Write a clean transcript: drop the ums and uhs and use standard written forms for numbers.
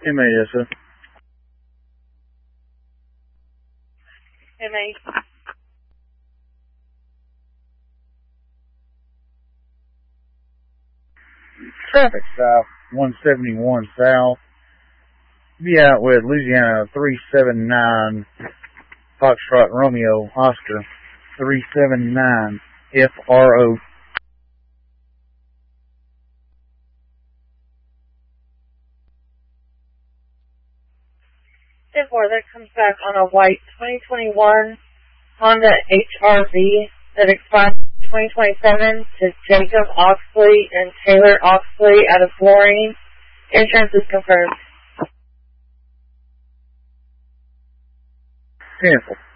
MA, yes, sir. MA. Traffic stop 171 South. Be out with Louisiana 379 Foxtrot Romeo Oscar 379 FRO. 10-4, that comes back on a white 2021 Honda HR-V that expires 2027 to Jacob Oxley and Taylor Oxley out of Florine. Insurance is confirmed. 10-4.